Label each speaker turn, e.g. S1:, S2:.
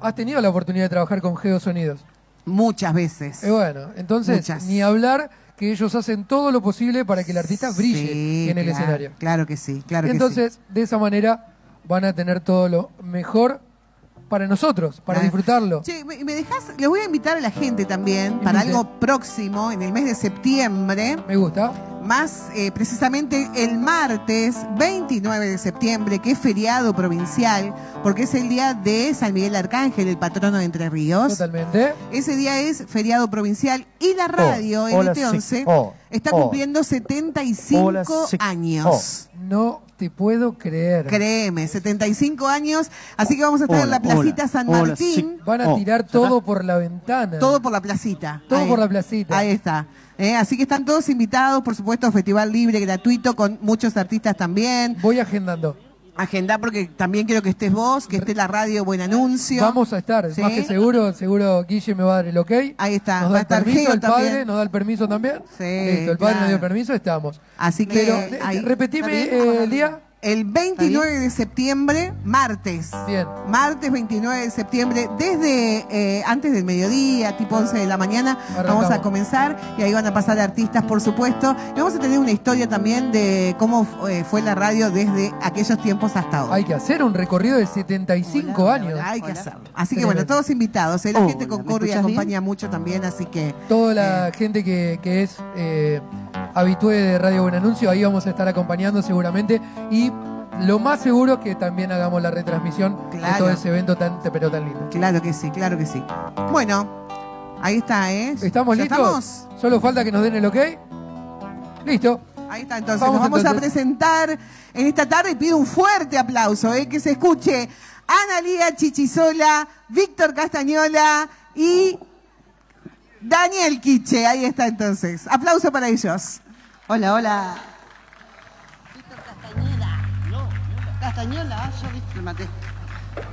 S1: has tenido la oportunidad de trabajar con Geosonidos.
S2: Muchas veces.
S1: Bueno, entonces, ni hablar que ellos hacen todo lo posible para que el artista brille en el escenario.
S2: Claro que sí, claro que sí.
S1: Entonces, de esa manera van a tener todo lo mejor para nosotros, para disfrutarlo.
S2: Che, ¿me dejás? Les voy a invitar a la gente también para algo próximo, en el mes de septiembre.
S1: Me gusta.
S2: Más precisamente el martes 29 de septiembre, que es feriado provincial, porque es el día de San Miguel Arcángel, el patrono de Entre Ríos.
S1: Totalmente.
S2: Ese día es feriado provincial y la radio, NT11, está cumpliendo 75 años.
S1: No te puedo creer.
S2: Créeme, 75 años, así que vamos a estar en la placita San Martín.
S1: Van a tirar todo por la ventana.
S2: Todo por la placita.
S1: Todo por la placita.
S2: Ahí está. Así que están todos invitados, por supuesto, festival libre, gratuito, con muchos artistas también.
S1: Voy agendando.
S2: Agenda porque también quiero que estés vos, que esté la radio Buen Anuncio.
S1: Vamos a estar, ¿sí? Más que seguro Guille me va a dar el ok.
S2: Ahí está.
S1: Nos da el permiso, el padre
S2: también.
S1: nos da el permiso también.
S2: Sí,
S1: listo, el padre nos dio el permiso, estamos.
S2: Así que...
S1: Pero, repetime el día.
S2: El 29 de septiembre, martes.
S1: Bien.
S2: Martes 29 de septiembre, desde antes del mediodía, tipo 11 de la mañana, vamos a comenzar y ahí van a pasar artistas, por supuesto. Y vamos a tener una historia también de cómo fue la radio desde aquellos tiempos hasta hoy.
S1: Hay que hacer un recorrido de 75 años.
S2: Hay que hacerlo. Así que bueno, todos invitados. La gente concurre y acompaña mucho también, así que...
S1: Toda la gente que es habitué de Radio Buen Anuncio, ahí vamos a estar acompañando seguramente y lo más seguro que también hagamos la retransmisión de todo ese evento pero tan lindo.
S2: Claro que sí, claro que sí. Bueno, ahí está,
S1: ¿Estamos listos?
S2: ¿Estamos?
S1: Solo falta que nos den el ok. Listo.
S2: Ahí está, entonces nos vamos a presentar en esta tarde y pido un fuerte aplauso, que se escuche Ana Lía Chichisola, Víctor Castañola y Daniel Quiche. Ahí está entonces. Aplauso para ellos.
S3: Hola, hola. Víctor Castañeda. No, Castañola, yo me maté.